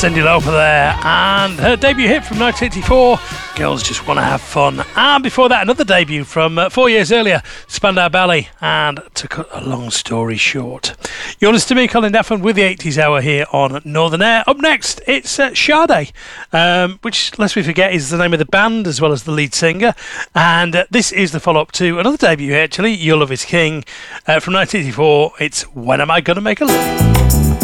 Cyndi Lauper there, and her debut hit from 1984, Girls Just Wanna Have Fun. And before that, another debut from 4 years earlier, Spandau Ballet, and To Cut a Long Story Short. You're listening to me, Colin Daffin, with the 80s Hour here on Northern Air. Up next, it's Sade, which, lest we forget, is the name of the band as well as the lead singer. And this is the follow-up to another debut, actually, Your Love Is King, from 1984. It's When Am I Gonna Make a Living?